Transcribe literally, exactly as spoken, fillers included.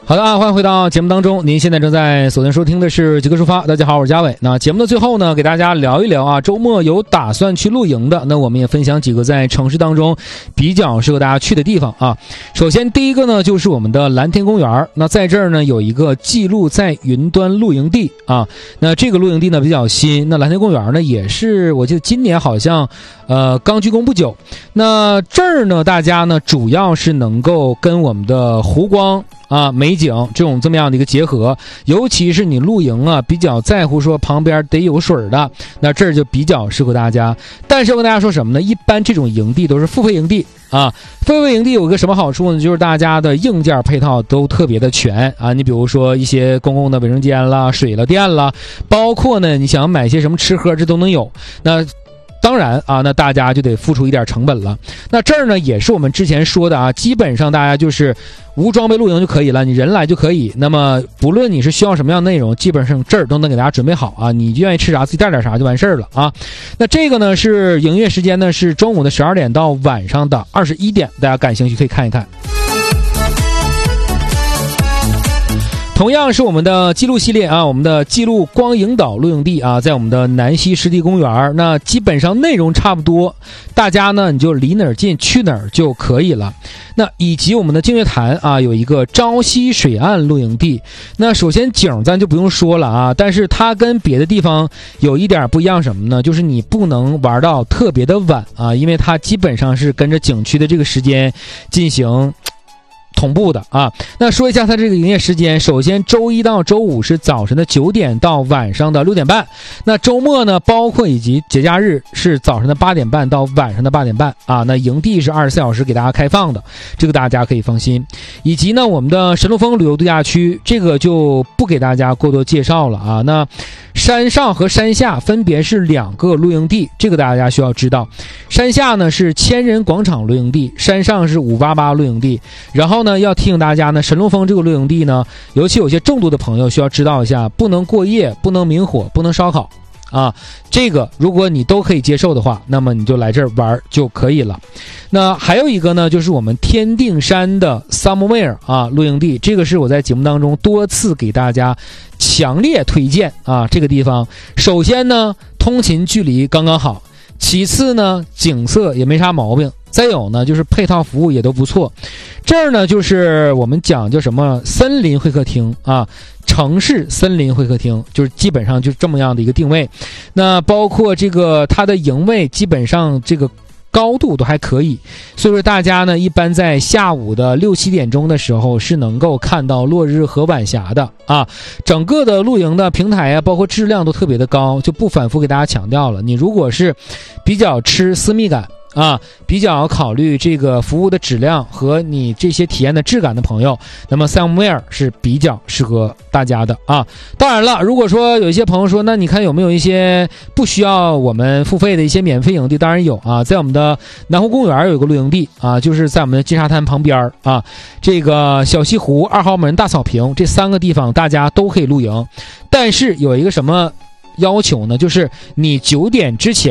好的啊，欢迎回到节目当中。您现在正在锁定收听的是极客出发。大家好，我是嘉伟。那节目的最后呢，给大家聊一聊啊，周末有打算去露营的，那我们也分享几个在城市当中比较适合大家去的地方啊。首先第一个呢，就是我们的蓝天公园。那在这儿呢，有一个记录在云端露营地啊。那这个露营地呢比较新，那蓝天公园呢也是我记得今年好像呃刚竣工不久。那这儿呢，大家呢主要是能够跟我们的湖光啊美景这种这么样的一个结合，尤其是你露营啊比较在乎说旁边得有水的，那这儿就比较适合大家。但是我跟大家说什么呢，一般这种营地都是付费营地啊，付费营地有个什么好处呢，就是大家的硬件配套都特别的全啊，你比如说一些公共的卫生间啦、水了、电啦，包括呢你想买些什么吃喝这都能有。那当然啊，那大家就得付出一点成本了。那这儿呢也是我们之前说的啊，基本上大家就是无装备露营就可以了，你人来就可以。那么不论你是需要什么样的内容，基本上这儿都能给大家准备好啊，你愿意吃啥自己带点啥就完事儿了啊。那这个呢是营业时间呢是中午的十二点到晚上的二十一点，大家感兴趣可以看一看。同样是我们的记录系列啊，我们的记录光影岛露营地啊，在我们的南溪湿地公园。那基本上内容差不多，大家呢你就离哪儿近去哪儿就可以了。那以及我们的净月潭啊，有一个朝夕水岸露营地。那首先景咱就不用说了啊，但是它跟别的地方有一点不一样什么呢？就是你不能玩到特别的晚啊，因为它基本上是跟着景区的这个时间进行同步的啊。那说一下它这个营业时间，首先周一到周五是早晨的九点到晚上的六点半，那周末呢包括以及节假日是早晨的八点半到晚上的八点半啊。那营地是二十四小时给大家开放的，这个大家可以放心。以及呢我们的神鹿峰旅游度假区，这个就不给大家过多介绍了啊。那山上和山下分别是两个露营地，这个大家需要知道。山下呢是千人广场露营地，山上是五八八露营地。然后呢要提醒大家呢，神鹿峰这个露营地呢，尤其有些重度的朋友需要知道一下，不能过夜，不能明火，不能烧烤啊。这个如果你都可以接受的话，那么你就来这儿玩就可以了。那还有一个呢，就是我们天定山的 Somewhere 啊露营地，这个是我在节目当中多次给大家强烈推荐啊。这个地方首先呢通勤距离刚刚好，其次呢景色也没啥毛病，再有呢就是配套服务也都不错。这儿呢就是我们讲叫什么森林会客厅啊，城市森林会客厅，就是基本上就这么样的一个定位。那包括这个它的营位基本上这个高度都还可以，所以说大家呢一般在下午的六七点钟的时候是能够看到落日和晚霞的啊。整个的露营的平台啊，包括质量都特别的高，就不反复给大家强调了。你如果是比较吃私密感啊，比较考虑这个服务的质量和你这些体验的质感的朋友，那么 Somewhere 是比较适合大家的啊。当然了，如果说有一些朋友说，那你看有没有一些不需要我们付费的一些免费营地？当然有啊，在我们的南湖公园有一个露营地啊，就是在我们的金沙滩旁边啊，这个小西湖、二号门、大草坪这三个地方大家都可以露营，但是有一个什么要求呢？就是你九点之前